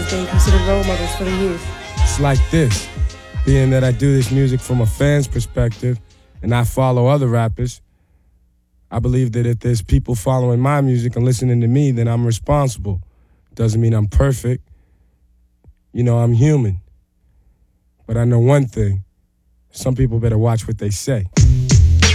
as being considered role models for the youth? It's like this. Being that I do this music from a fan's perspective and I follow other rappers, I believe that if there's people following my music and listening to me, then I'm responsible. Doesn't mean I'm perfect. You know, I'm human. But I know one thing. Some people better watch what they say.